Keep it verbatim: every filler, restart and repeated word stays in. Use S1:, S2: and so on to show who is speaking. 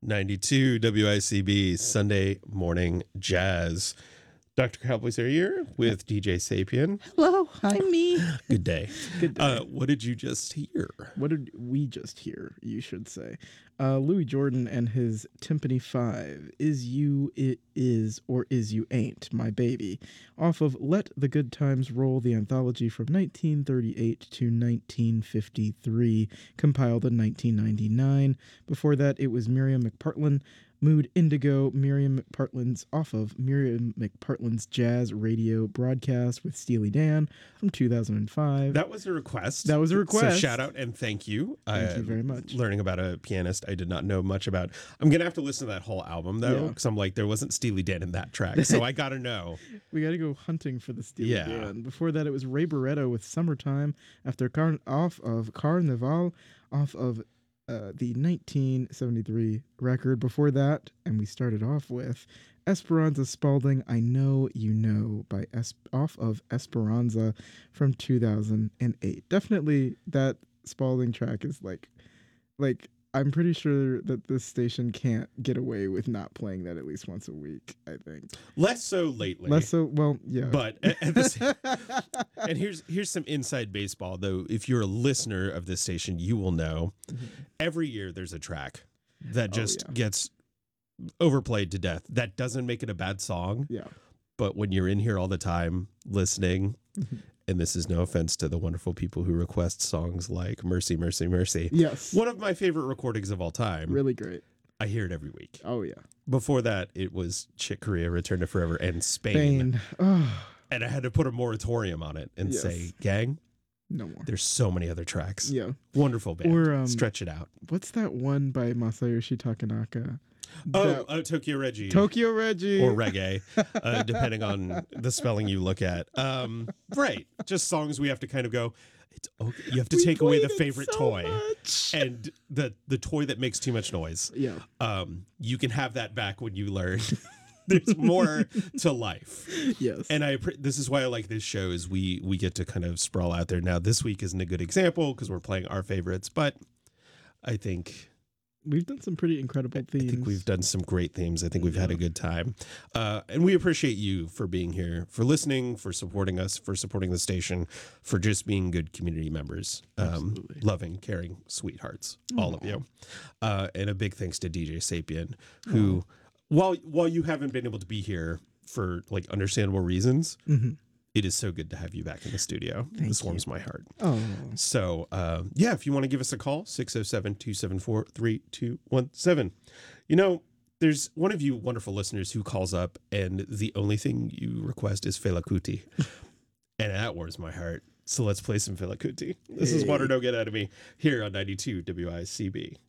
S1: ninety-two W I C B Sunday Morning Jazz. Doctor Cowboys are here with D J Sapien.
S2: Hello, hi me.
S1: Good day.
S2: Good day.
S1: Uh, what did you just hear?
S2: What did we just hear, you should say? Uh, Louis Jordan and his Timpani five, Is You It Is or Is You Ain't, My Baby, off of Let the Good Times Roll, the anthology from nineteen thirty-eight to nineteen fifty-three, compiled in nineteen ninety-nine. Before that, it was Miriam McPartlin, Mood Indigo, Miriam McPartlin's off of Miriam McPartlin's Jazz Radio broadcast with Steely Dan from two thousand five.
S1: That was a request.
S2: That was a request.
S1: So shout out and thank you.
S2: Thank
S1: uh,
S2: you very much.
S1: Learning about a pianist I did not know much about. I'm going to have to listen to that whole album, though, because
S2: Yeah.
S1: I'm like, there wasn't Steely Dan in that track. So I got to know.
S2: We got to go hunting for the Steely
S1: Yeah.
S2: Dan. Before that, it was Ray Barretto with Summertime, after Car- off of Carnival, off of uh, the nineteen seventy-three record. Before that, and we started off with Esperanza Spalding, I Know You Know, by es- off of Esperanza from two thousand eight. Definitely that Spalding track is like, like, I'm pretty sure that this station can't get away with not playing that at least once a week, I think.
S1: Less so lately.
S2: Less so, well, yeah.
S1: But at, at the same, and here's here's some inside baseball, though. If you're a listener of this station, you will know
S2: Mhm.
S1: every year there's a track that just
S2: yeah.
S1: gets overplayed to death. That doesn't make it a bad song,
S2: Yeah.
S1: but when you're in here all the time listening,
S2: Mhm.
S1: and this is no offense to the wonderful people who request songs like Mercy, Mercy, Mercy.
S2: Yes.
S1: One of my favorite recordings of all time.
S2: Really great.
S1: I hear it every week.
S2: Oh, yeah.
S1: Before that, it was Chick Corea, Return to Forever, and Spain.
S2: Spain. Oh,
S1: And I had to put a moratorium on it and
S2: Yes.
S1: say, gang,
S2: no more.
S1: there's so many other tracks.
S2: Yeah.
S1: Wonderful band.
S2: Or, um,
S1: Stretch it out.
S2: What's that one by Masayoshi Takanaka?
S1: Oh,
S2: That-
S1: uh, Tokyo Reggie.
S2: Tokyo Reggie.
S1: Or reggae, uh, depending on the spelling you look at. Um, right. Just songs we have to kind of go, it's okay. You have to
S2: We
S1: take away the
S2: played it
S1: favorite
S2: so
S1: toy.
S2: much.
S1: And the, the toy that makes too much noise.
S2: Yeah.
S1: Um, you can have that back when you learn. There's more to life.
S2: Yes.
S1: And I appre- this is why I like this show is we we get to kind of sprawl out there. Now this week isn't a good example because we're playing our favorites, but I think
S2: We've done some pretty incredible themes.
S1: I think we've done some great themes. I think we've had a good time. Uh, and we appreciate you for being here, for listening, for supporting us, for supporting the station, for just being good community members. Um,
S2: Absolutely.
S1: loving, caring sweethearts, all of you. Uh, and a big thanks to D J Sapien, who, while while you haven't been able to be here for like understandable reasons,
S2: Mhm.
S1: it is so good to have you back in the studio.
S2: Thank
S1: this
S2: you.
S1: warms my heart.
S2: Oh.
S1: So, uh, yeah, if you want to give us a call, six oh seven, two seven four, three two one seven. You know, there's one of you wonderful listeners who calls up and the only thing you request is Fela Kuti. And that warms my heart. So let's play some Fela Kuti. This is
S2: Hey.
S1: Water Don't Get Out of Me here on ninety-two W I C B.